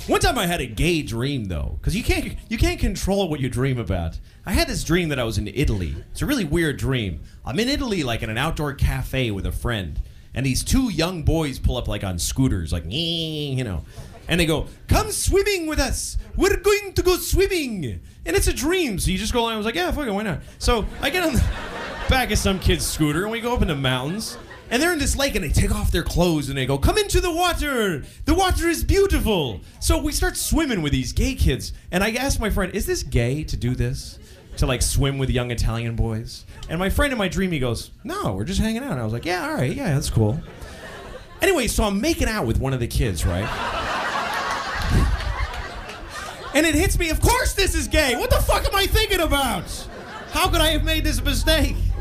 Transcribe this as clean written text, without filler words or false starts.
One time I had a gay dream though, because you can't control what you dream about. I had this dream that I was in Italy. It's a really weird dream. I'm in Italy, like in an outdoor cafe with a friend, and these two young boys pull up like on scooters, like you know, and they go, "Come swimming with us. We're going to go swimming." And it's a dream, so you just go along. I was like, "Yeah, fuck it, why not?" So I get on the back of some kid's scooter, and we go up in the mountains. And they're in this lake, and they take off their clothes, and they go, "Come into the water. The water is beautiful." So we start swimming with these gay kids. And I asked my friend, "Is this gay to do this? To, like, swim with young Italian boys?" And my friend in my dream, he goes, "No, we're just hanging out." And I was like, "Yeah, all right. Yeah, that's cool." Anyway, so I'm making out with one of the kids, right? And it hits me, of course this is gay. What the fuck am I thinking about? How could I have made this mistake?